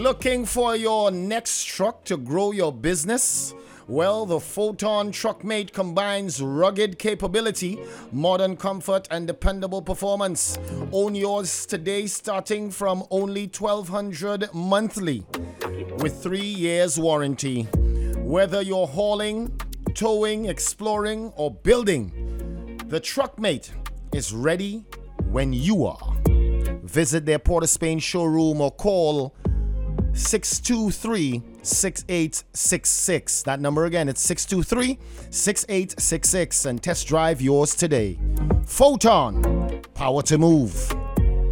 Looking for your next truck to grow your business? Well, the Photon Truckmate combines rugged capability, modern comfort, and dependable performance. Own yours today starting from only $1,200 monthly with 3 years warranty. Whether you're hauling, towing, exploring, or building, the Truckmate is ready when you are. Visit their Port of Spain showroom or call 623-6866. That number again, it's 623-6866, and test drive yours today. Photon, power to move.